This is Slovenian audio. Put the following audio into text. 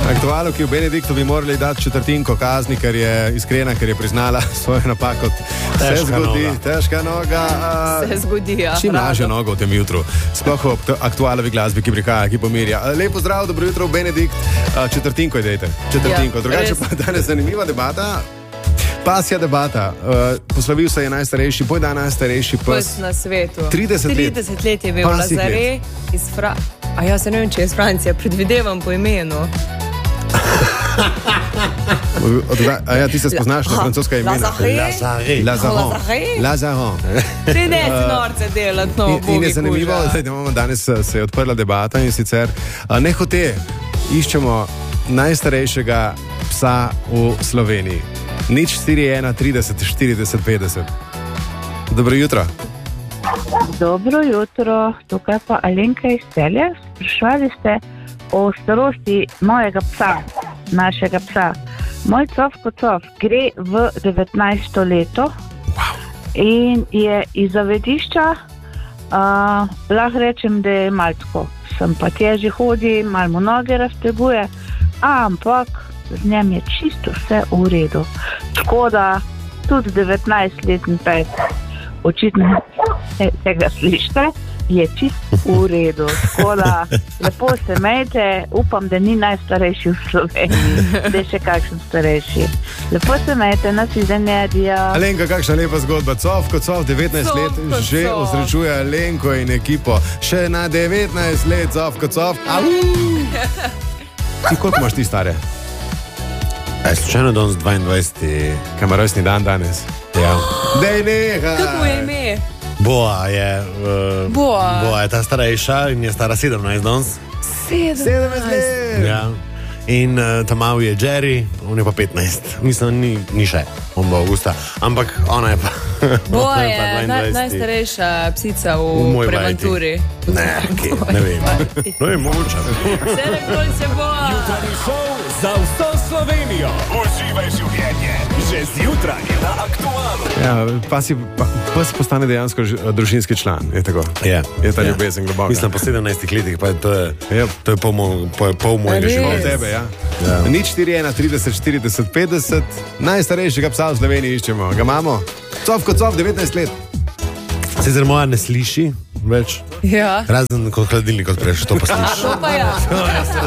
Aktualu, ki v Benediktu bi morali dati četrtinko kazni, ker je iskrena, ker je priznala svojo napako. Se zgodi, težka noga. Se zgodi, ja. Čim lažja noga v tem jutru. Sploh v aktualovi glasbi, ki prihaja, ki pomirja. Lepo zdrav, dobro jutro v Benedikt. Četrtinko dajte. Četrtinko. Drugače pa danes zanimiva debata. Pasja debata. Poslovil se je najstarejši, bojda najstarejši pes na svetu. 30 let je bil Lazare iz A ja, se ne vem, če je iz Francije, predvidevam po imenu. A ja, ti se spoznaš na francoska imena? Lazare. 30 norce delati, no, bogi kuža. In je zanimivo, da imamo danes se je odprla debata in sicer nehote iščemo najstarejšega psa v Sloveniji. Nič 4, 1, 30, 40, 50. Dobro jutro. Dobro jutro, tukaj pa Alenka iz Celja. Sprašvali ste o starosti mojega psa, našega psa. Moj Cofko gre v 19. leto in je iz zavetišča, lahko rečem, da je malčko. Sem pa težje hodi, malo mu noge razteguje, ampak z njem je čisto vse v redu. Tako da tudi 19-letni pes, očitno tega slišite, je čisto v redu. Tako da lepo se imejte, upam, da ni najstarejši v Sloveniji, da je še kakšen starejši. Lepo se imejte, nasvidenje, adijo. Alenka, kakšna lepa zgodba. Cofko, 19 let že osrečuje Alenko in ekipo. Še na 19 let, Cofko. Ti koliko imaš ti stare? Slučajno danes 22. Kaj ima rojstni dan danes? Ja. Dej neha! Kako je ime? Boa je. Boa je ta starejša in je stara 17 danes. 17 let! Ja. In ta mal je Jerry, on je pa 15. Mislim, ni še, on bo avgusta. Ampak ona je pa. Boa je najstarejša psica v premanturi. Ne vem. No je mogoče. Se Boa. Jutranji šov za vso Slovenijo. Uživaj življenje. Že zjutraj na Aktualu. Ja, pes postane dejansko družinski član. Je tako. Je ta ljubezen globoka. Mislim, po 17 letih, pa to je pol mojega življenja. Tebe, ja. Nič 4, 1, 30, 40, 50. Najstarejšega psa v Sloveniji iščemo. Ga imamo? Cofko, 19 let. Sicer moja ne sliši več. Ja. Razen kot hladilnik odpreš, to pa sliši. To pa ja.